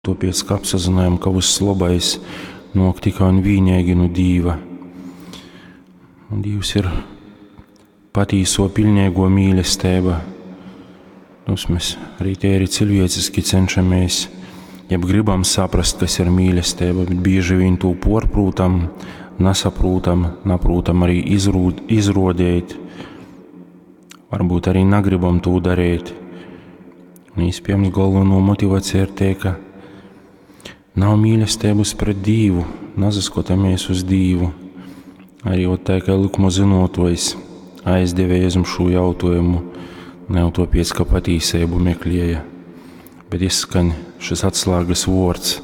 Tāpēc, ka apsazinājām, ka viss labais nāk tikai un vienīgi no Dieva. Un Dievs ir patīso pilnīgo mīlestība. Mēs arī tīri cilvēciski cenšamies, jeb gribam saprast, kas ir mīlestība, bet bieži vien to porprūtam, nesaprūtam arī izrodēt. Varbūt arī negribam to darīt. Un iespējams galvenā motivācija ir tie, ka nav mīlestības pret Dievu, nesaskatāmies uz Dievu. Arī tā, ka likuma zinotojs aizdevēja uz šo jautājumu, ne jau tāpēc, ka patīsību meklēja, bet izskan šis atslēgas vārds